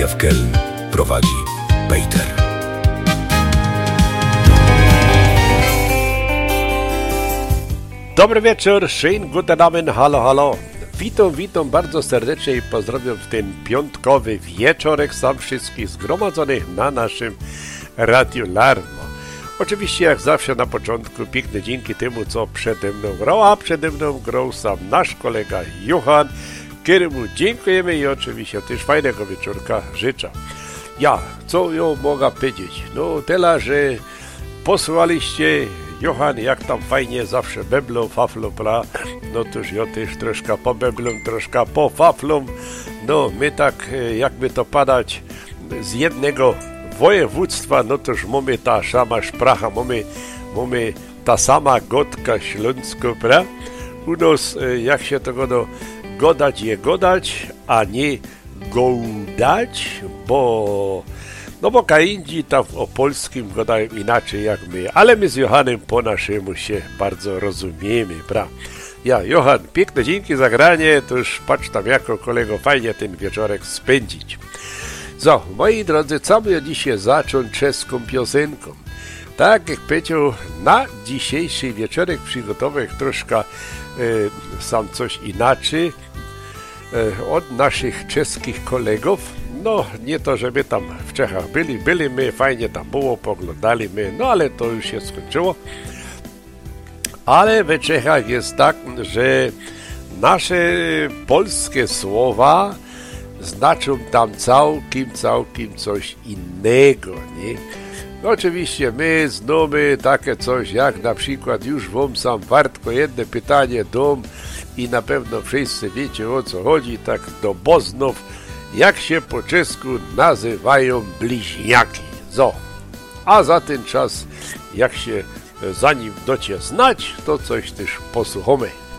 W Köln prowadzi Peter. Dobry wieczór, schönen guten Abend, halo, halo. Witam bardzo serdecznie i pozdrawiam w ten piątkowy wieczorek sam wszystkich zgromadzonych na naszym Radiu Larmo. Oczywiście jak zawsze na początku piękne dzięki temu, co przede mną grał, a przede mną grał sam nasz kolega Johan, któremu dziękujemy i oczywiście też fajnego wieczorka życzę. Ja, co ja mogę powiedzieć? No tyle, że posłuchaliście Johan, jak tam fajnie zawsze beblo, faflo, bla, no toż ja też troszkę po beblom, troszkę po faflom, no my tak, jakby to padać z jednego województwa, no toż mamy ta sama szpracha, mamy ta sama gotka śląsko, pra? U nas, jak się tego no, godać je godać, a nie gołdać, bo kaindzi tam o polskim gadają inaczej jak my, ale my z Johanem po naszemu się bardzo rozumiemy, pra? Ja, Johan, piękne dzięki za granie, to już patrz tam jako kolego fajnie ten wieczorek spędzić. So, moi drodzy, co my dzisiaj zacząć czeską piosenką? Tak jak powiedział, na dzisiejszy wieczorek przygotował troszkę sam coś inaczej od naszych czeskich kolegów. No, nie to, żeby tam w Czechach byli my, fajnie tam było, poglądali my, no ale to już się skończyło. Ale w Czechach jest tak, że nasze polskie słowa znaczą tam całkiem coś innego, nie? No, oczywiście my znamy takie coś, jak na przykład już wam sam wartko jedno pytanie dom i na pewno wszyscy wiecie o co chodzi, tak do Boznów, jak się po czesku nazywają bliźniaki. So, a za ten czas, jak się zanim docie znać, to coś też posłuchamy.